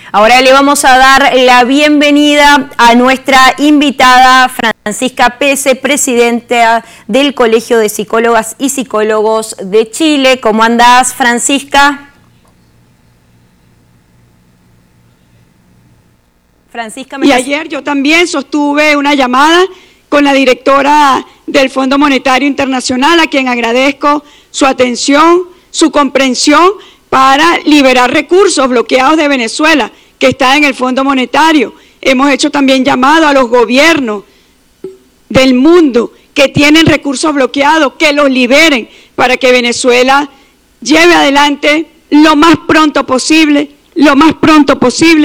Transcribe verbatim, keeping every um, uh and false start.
Ahora le vamos a dar la bienvenida a nuestra invitada Francisca Pese, presidenta del Colegio de Psicólogas y Psicólogos de Chile. ¿Cómo andás, Francisca? Francisca, ¿me y ayer yo también sostuve una llamada con la directora del Fondo Monetario Internacional, a quien agradezco su atención, su comprensión para liberar recursos bloqueados de Venezuela, que está en el Fondo Monetario. Hemos hecho también llamado a los gobiernos del mundo que tienen recursos bloqueados, que los liberen para que Venezuela lleve adelante lo más pronto posible, lo más pronto posible